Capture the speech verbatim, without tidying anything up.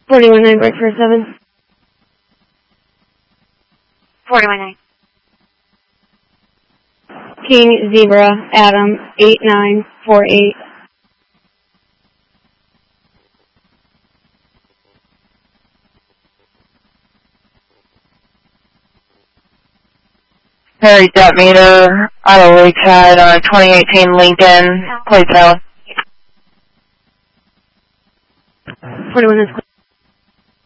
forty-one nine, break for seven. forty-one nine. King, Zebra, Adam, eight nine four eight. Harry Detmeter, out of Lakeside on a twenty eighteen Lincoln, plate down. forty-one is